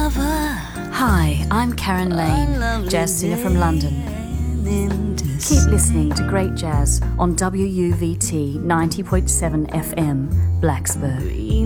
Hi, I'm Karen Lane, jazz singer from London. Keep listening to great jazz on WUVT 90.7 FM, Blacksburg.